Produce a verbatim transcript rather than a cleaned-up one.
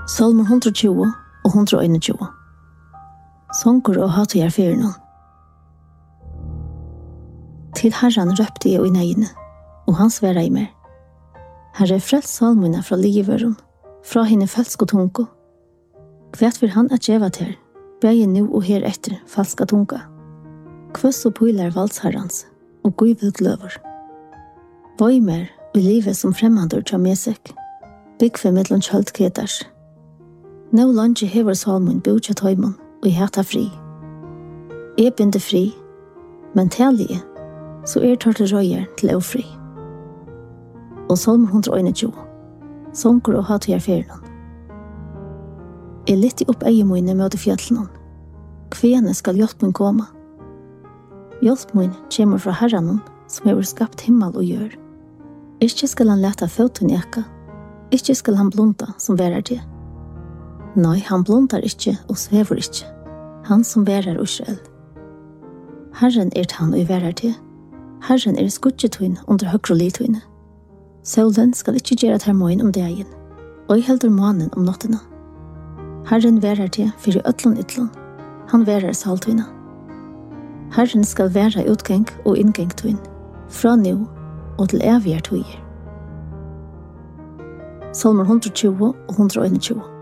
Salmer hundra og tjúgu og hundra og einogtjúgu. Songur og hatujar fyrir noen. Til Herren røpte jeg i negene, og han sværa i mer. Herre frelst salmuna fra ligeverum, fra henne falsk og tungo. Kvært vil han at djeva til, bæge nu og her etter falska tunga. Kvøss og pøylar valdsherrans, og gøyvel gløver. Voi mer, og livet som fremhandur tja mesek, byggfe mellom kjølt ketars. Nå lange hever salmun bøtja tøymon, og jeg hata fri. Jeg binde fri, men talige, så er tørte røyer til å fri. Og salmer hundra og einogtjúgu. Songur og hatujar fyrirnon. Jeg lytti opp eiemøyne møte fjallnon. Kvene skal hjelp min koma. Hjelp min kommer fra herranon, som har skapt himmel og gjør. Ikke skal han leta føtten eka. Ikke skal han blunda som værer det. Nei, han blundar ikke og svever ikke. Han som værer Israel. Herren er han og værer det. Herren er skudgetøyn under høgrolitøyne. Solen skal ikke gjøre termoin om dagen, og jeg heldur månen om nottena. Herren værer til fyrir ötlun ytlun, han værer saltøyna. Herren skal være utgang og inngangtøyn, fra nu og til evigere tøyer. Salmer hundra og tjúgu og hundra og einogtjúgu.